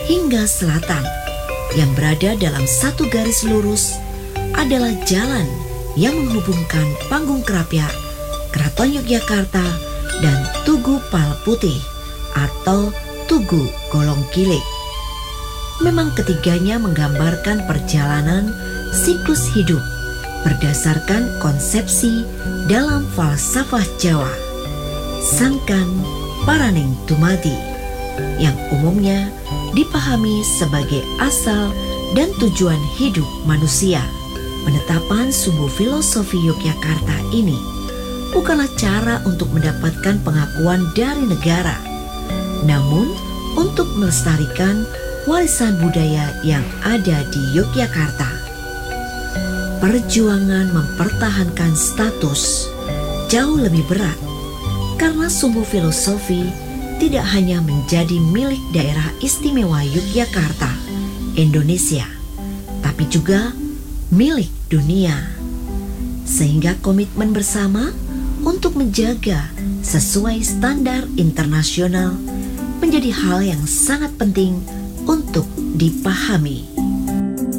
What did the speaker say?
hingga selatan yang berada dalam satu garis lurus adalah jalan yang menghubungkan Panggung Krapyak, Keraton Yogyakarta, dan Tugu Palputih atau Tugu Golong Gilik. Memang ketiganya menggambarkan perjalanan siklus hidup berdasarkan konsepsi dalam falsafah Jawa, Sangkan Paraning Dumadi, yang umumnya dipahami sebagai asal dan tujuan hidup manusia. Penetapan sumbu filosofi Yogyakarta ini bukanlah cara untuk mendapatkan pengakuan dari negara, namun untuk melestarikan warisan budaya yang ada di Yogyakarta. Perjuangan mempertahankan status jauh lebih berat karena sumbu filosofi tidak hanya menjadi milik daerah istimewa Yogyakarta, Indonesia, tapi juga milik dunia. Sehingga komitmen bersama untuk menjaga sesuai standar internasional menjadi hal yang sangat penting untuk dipahami.